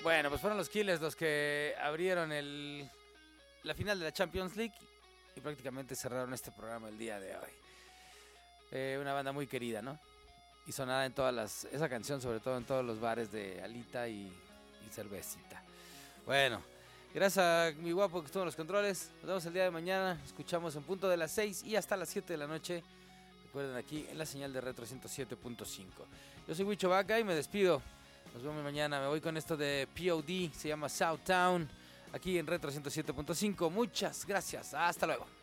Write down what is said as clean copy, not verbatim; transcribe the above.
Bueno, pues fueron los Killers los que abrieron la final de la Champions League y prácticamente cerraron este programa el día de hoy. Una banda muy querida, ¿no? Y sonada en esa canción sobre todo en todos los bares de Alita y cervecita. Bueno, gracias a mi guapo que estuvo en los controles. Nos vemos el día de mañana. Escuchamos en punto de las 6 y hasta las 7 de la noche. Recuerden aquí en la señal de Retro 107.5. Yo soy Huicho Vaca y me despido. Nos vemos mañana. Me voy con esto de POD. Se llama Southtown. Aquí en Retro 107.5. Muchas gracias. Hasta luego.